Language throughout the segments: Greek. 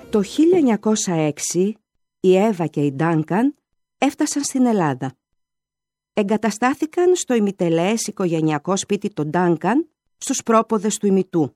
Το 1906 η Εύα και η Ντάνκαν έφτασαν στην Ελλάδα. Εγκαταστάθηκαν στο ημιτελές οικογενειακό σπίτι των Ντάνκαν στους πρόποδες του ημιτού.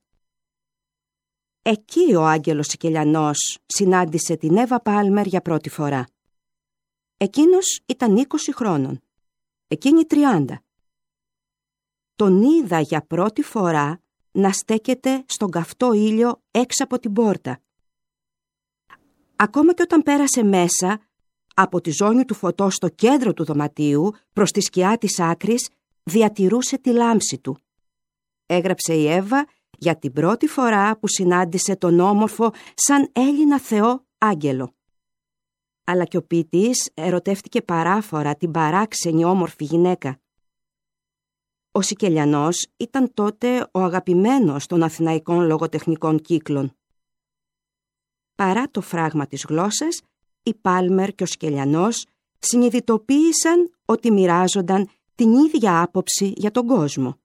Εκεί ο Άγγελος Σικελιανός συνάντησε την Εύα Πάλμερ για πρώτη φορά. Εκείνος ήταν 20 χρόνων, εκείνη 30. Τον είδα για πρώτη φορά να στέκεται στον καυτό ήλιο έξω από την πόρτα. Ακόμα και όταν πέρασε μέσα, από τη ζώνη του φωτός στο κέντρο του δωματίου προς τη σκιά της άκρης, διατηρούσε τη λάμψη του. Έγραψε η Εύα για την πρώτη φορά που συνάντησε τον όμορφο σαν Έλληνα Θεό Άγγελο. Αλλά και ο ποιητής ερωτεύτηκε παράφορα την παράξενη όμορφη γυναίκα. Ο Σικελιανός ήταν τότε ο αγαπημένος των αθηναϊκών λογοτεχνικών κύκλων. Παρά το φράγμα της γλώσσας, η Πάλμερ και ο Σικελιανός συνειδητοποίησαν ότι μοιράζονταν την ίδια άποψη για τον κόσμο.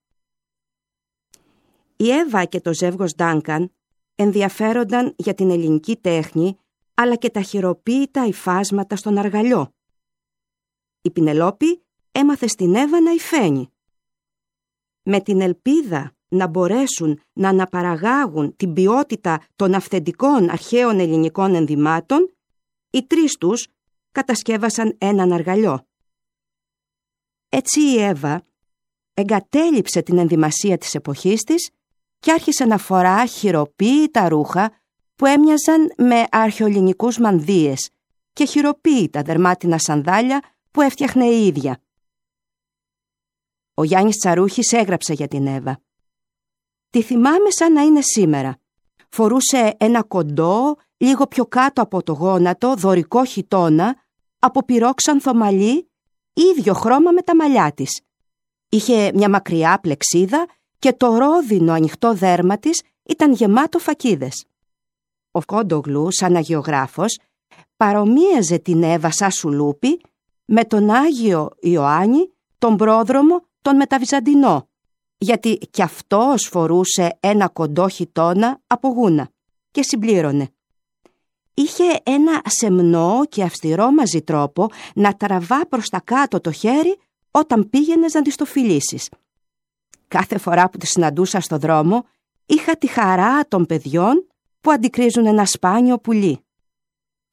Η Εύα και το ζεύγος Ντάνκαν ενδιαφέρονταν για την ελληνική τέχνη, αλλά και τα χειροποίητα υφάσματα στον αργαλιό. Η Πινελόπη έμαθε στην Εύα να υφαίνει. Με την ελπίδα να μπορέσουν να αναπαραγάγουν την ποιότητα των αυθεντικών αρχαίων ελληνικών ενδυμάτων, οι τρεις τους κατασκεύασαν έναν αργαλιό. Έτσι η Εύα εγκατέλειψε την ενδυμασία της εποχής της και άρχισε να φορά χειροποίητα ρούχα που έμοιαζαν με αρχαιοελληνικούς μανδύες και χειροποίητα δερμάτινα σανδάλια που έφτιαχνε η ίδια. Ο Γιάννης Τσαρούχης έγραψε για την Εύα. «Τη θυμάμαι σαν να είναι σήμερα. Φορούσε ένα κοντό, λίγο πιο κάτω από το γόνατο, δωρικό χιτώνα, από πυρόξανθο μαλλί, ίδιο χρώμα με τα μαλλιά της. Είχε μια μακριά πλεξίδα και το ρόδινο ανοιχτό δέρμα της ήταν γεμάτο φακίδες». Ο Κόντογλου, σαν αγιογράφος, παρομοίαζε την Εύα σαν σουλούπι με τον Άγιο Ιωάννη, τον πρόδρομο, τον Μεταβυζαντινό, γιατί κι αυτός φορούσε ένα κοντό χιτώνα από γούνα και συμπλήρωνε. Είχε ένα σεμνό και αυστηρό μαζί τρόπο να τραβά προς τα κάτω το χέρι όταν πήγαινες να της το φιλήσεις. Κάθε φορά που τη συναντούσα στο δρόμο, είχα τη χαρά των παιδιών που αντικρίζουν ένα σπάνιο πουλί.